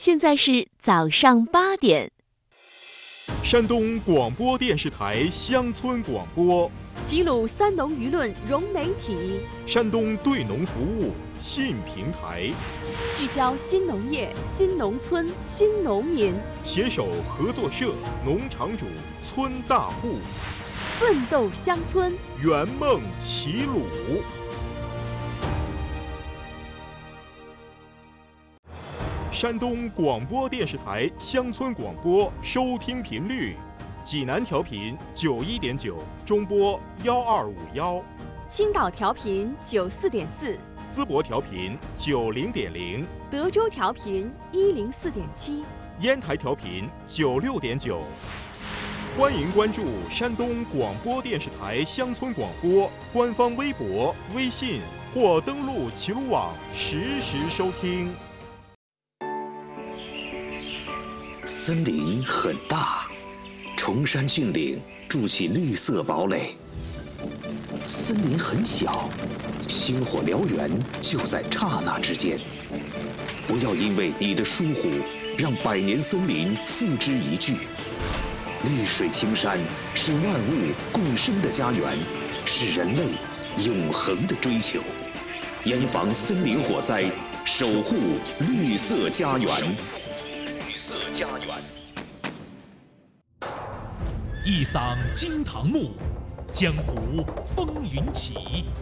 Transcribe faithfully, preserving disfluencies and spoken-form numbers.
现在是早上八点。 山东广播电视台乡村广播， 齐鲁三农舆论融媒体， 山东对农服务新平台， 聚焦新农业、新农村、新农民， 携手合作社、农场主、村大户， 奋斗乡村， 圆梦齐鲁。山东广播电视台乡村广播收听频率：济南调频九一点九，中波幺二五幺； 青岛调频九四点四， 淄博调频九零点零， 德州调频一零四点七， 烟台调频九六点九。欢迎关注山东广播电视台乡村广播官方微博、微信或登录齐鲁网实时收听。 森林很大，崇山峻岭筑起绿色堡垒；森林很小，星火燎原就在刹那之间。不要因为你的疏忽，让百年森林付之一炬。绿水青山是万物共生的家园，是人类永恒的追求。严防森林火灾，守护绿色家园。家园， 一嗓惊堂木，江湖风云起。